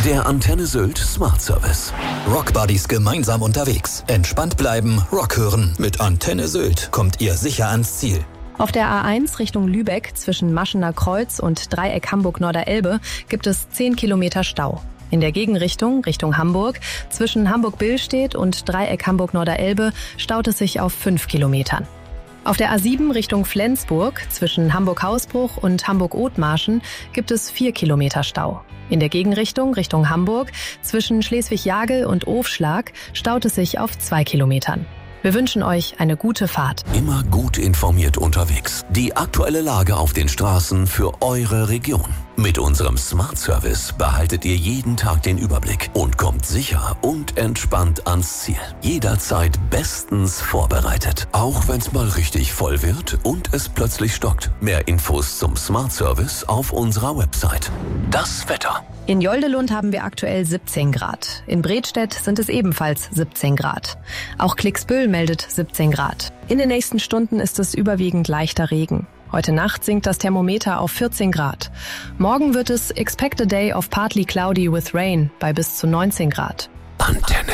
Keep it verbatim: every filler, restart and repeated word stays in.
Der Antenne Sylt Smart Service. Rockbuddies gemeinsam unterwegs. Entspannt bleiben, Rock hören. Mit Antenne Sylt kommt ihr sicher ans Ziel. Auf der A eins Richtung Lübeck zwischen Maschener Kreuz und Dreieck Hamburg-Norderelbe gibt es zehn Kilometer Stau. In der Gegenrichtung, Richtung Hamburg, zwischen Hamburg-Billstedt und Dreieck Hamburg-Norderelbe staut es sich auf fünf Kilometern. Auf der A sieben Richtung Flensburg zwischen Hamburg-Hausbruch und Hamburg-Othmarschen gibt es vier Kilometer Stau. In der Gegenrichtung, Richtung Hamburg, zwischen Schleswig-Jagel und Ofschlag staut es sich auf zwei Kilometern. Wir wünschen euch eine gute Fahrt. Immer gut informiert unterwegs. Die aktuelle Lage auf den Straßen für eure Region. Mit unserem Smart Service behaltet ihr jeden Tag den Überblick und kommt sicher und entspannt ans Ziel. Jederzeit bestens vorbereitet. Auch wenn es mal richtig voll wird und es plötzlich stockt. Mehr Infos zum Smart Service auf unserer Website. Das Wetter. In Joldelund haben wir aktuell siebzehn Grad. In Bredstedt sind es ebenfalls siebzehn Grad. Auch Klicksbüll meldet siebzehn Grad. In den nächsten Stunden ist es überwiegend leichter Regen. Heute Nacht sinkt das Thermometer auf vierzehn Grad. Morgen wird es expect a day of partly cloudy with rain bei bis zu neunzehn Grad. Antenne.